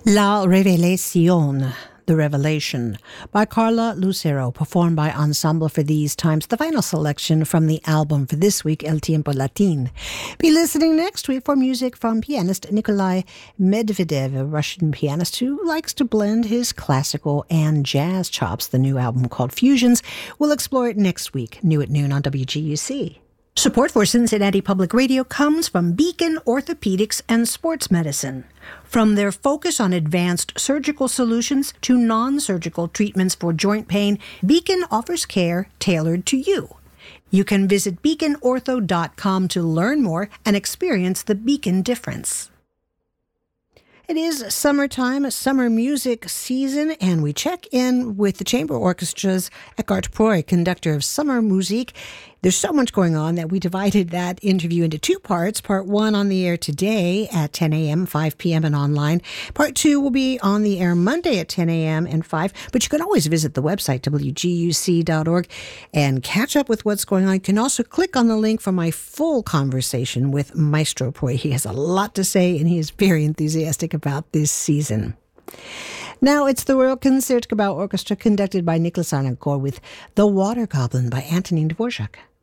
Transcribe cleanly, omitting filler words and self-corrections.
La Revelación, The Revelation, by Carla Lucero, performed by Ensemble for These Times, the final selection from the album for this week, El Tiempo Latin. Be listening next week for music from pianist Nikolai Medvedev, a Russian pianist who likes to blend his classical and jazz chops. The new album called Fusions. We'll explore it next week, new at noon on WGUC. Support for Cincinnati Public Radio comes from Beacon Orthopedics and Sports Medicine. From their focus on advanced surgical solutions to non-surgical treatments for joint pain, Beacon offers care tailored to you. You can visit beaconortho.com to learn more and experience the Beacon difference. It is summertime, summer music season, and we check in with the Chamber Orchestra's Eckhart Preu, conductor of Summer Musik. There's so much going on that we divided that interview into two parts. Part 1 on the air today at 10 a.m., 5 p.m. and online. Part 2 will be on the air Monday at 10 a.m. and 5. But you can always visit the website, wguc.org, and catch up with what's going on. You can also click on the link for my full conversation with Maestro Preu. He has a lot to say, and he is very enthusiastic about this season. Now it's the Royal Concertgebouw Orchestra conducted by Nicholas Harnoncourt with The Water Goblin by Antonin Dvorak.